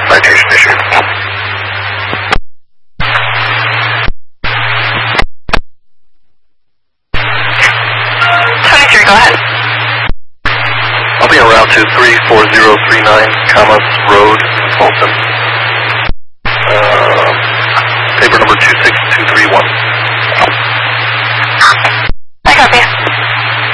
Citation issued. 23, go ahead. I'll be on route 234039, Camas Road, Folsom.